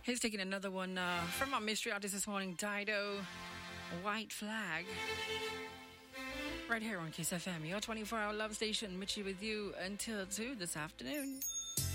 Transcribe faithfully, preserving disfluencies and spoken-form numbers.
Here's taking another one uh, from our mystery artist this morning, Dido, White Flag. Right here on Kiss F M, your twenty-four hour love station. Mitchie with you until two this afternoon.